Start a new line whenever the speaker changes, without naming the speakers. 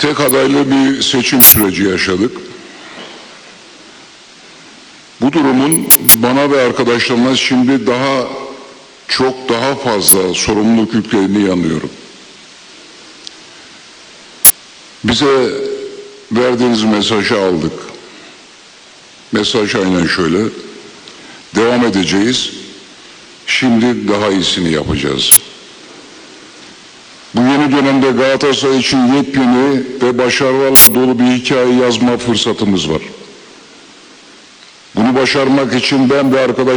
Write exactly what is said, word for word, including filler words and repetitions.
tek adaylı bir seçim süreci yaşadık. Bu durumun bana ve arkadaşlarıma şimdi daha çok daha fazla sorumluluk yüklediğini inanıyorum. Bize verdiğiniz mesajı aldık. Mesaj aynen şöyle: devam edeceğiz. Şimdi daha iyisini yapacağız. Bu yeni dönemde Galatasaray için yepyeni ve başarılarla dolu bir hikaye yazma fırsatımız var. Bunu başarmak için ben ve arkadaşlarım